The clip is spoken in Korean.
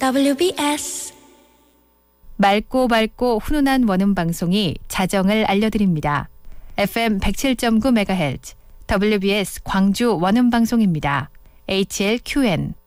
WBS 맑고 밝고 훈훈한 원음 방송이 자정을 알려드립니다. FM 107.9MHz WBS 광주 원음 방송입니다. HLQN